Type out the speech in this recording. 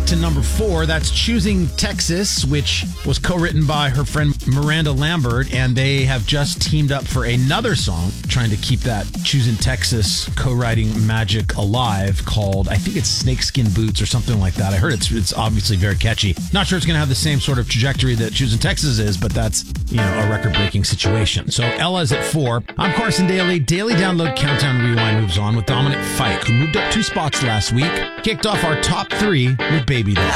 to number 4. That's Choosing Texas, which was co-written by her friend Miranda Lambert, and they have just teamed up for another song, trying to keep that Choosing Texas co-writing magic alive, called, I think it's Snakeskin Boots or something like that. I heard it's obviously very catchy. Not sure it's going to have the same sort of trajectory that Choosing Texas is, but that's, a record-breaking situation. So Ella's at 4. I'm Carson Daly. Daily Download Countdown Rewind moves on with Dominic Fike, who moved up 2 spots last week, kicked off our top 3 with Baby Doll.